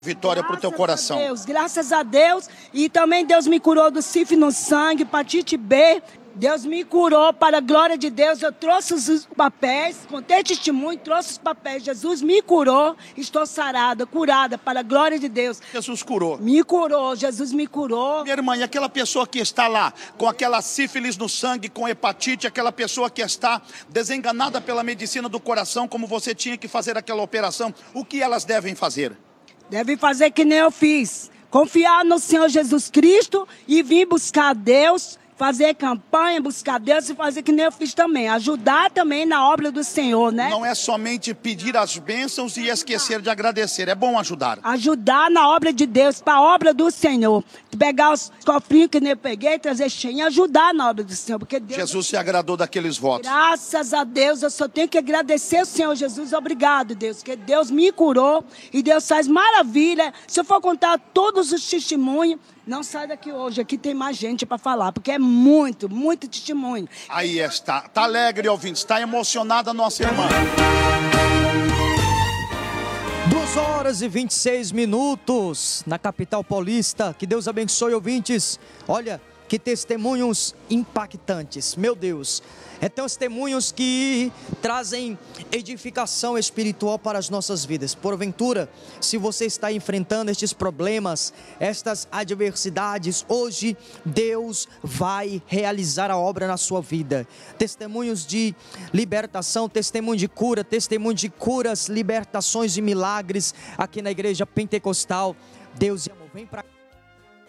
Vitória para o teu coração. Graças a Deus. E também Deus me curou do sífilis no sangue, hepatite B. Deus me curou para a glória de Deus. Eu trouxe os papéis, contei testemunho, trouxe os papéis. Jesus me curou, estou sarada, curada para a glória de Deus. Jesus curou. Me curou, Jesus me curou. Minha irmã, e aquela pessoa que está lá com aquela sífilis no sangue, com hepatite, aquela pessoa que está desenganada pela medicina do coração, como você tinha que fazer aquela operação, o que elas devem fazer? Devem fazer que nem eu fiz. Confiar no Senhor Jesus Cristo e vir buscar Deus. Fazer campanha, buscar Deus e fazer que nem eu fiz também. Ajudar também na obra do Senhor, né? Não é somente pedir as bênçãos e esquecer de agradecer. É bom ajudar. Ajudar na obra de Deus, para a obra do Senhor. Pegar os cofrinhos que nem eu peguei, trazer cheio e ajudar na obra do Senhor. Porque Deus... Jesus se agradou daqueles votos. Graças a Deus, eu só tenho que agradecer ao Senhor Jesus. Obrigado, Deus. Porque Deus me curou e Deus faz maravilha. Se eu for contar todos os testemunhos, não sai daqui hoje, aqui tem mais gente para falar, porque é muito, muito testemunho. Aí está, está alegre, ouvinte, está emocionada a nossa irmã. 2h26 na capital paulista. Que Deus abençoe, ouvintes. Olha, que testemunhos impactantes, meu Deus. É testemunhos que trazem edificação espiritual para as nossas vidas. Porventura, se você está enfrentando estes problemas, estas adversidades, hoje Deus vai realizar a obra na sua vida. Testemunhos de libertação, testemunho de cura, testemunho de curas, libertações e milagres aqui na igreja pentecostal. Deus e amor, vem para cá.